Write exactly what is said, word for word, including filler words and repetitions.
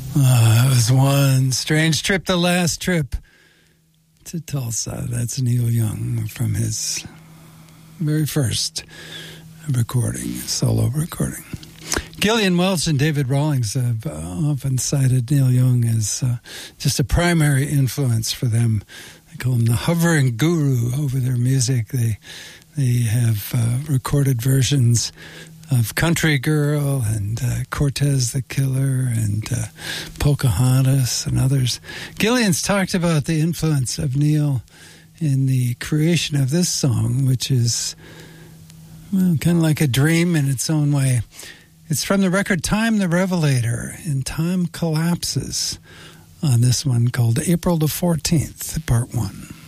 Uh, it was one strange trip, the last trip to Tulsa. That's Neil Young from his very first recording, solo recording. Gillian Welch and David Rawlings have uh, often cited Neil Young as uh, just a primary influence for them. They call him the hovering guru over their music. They they have uh, recorded versions of Country Girl and uh, Cortez the Killer and uh, Pocahontas and others. Gillian's talked about the influence of Neil in the creation of this song, which is, well, kind of like a dream in its own way. It's from the record Time the Revelator, and time collapses on this one called April the fourteenth, Part one.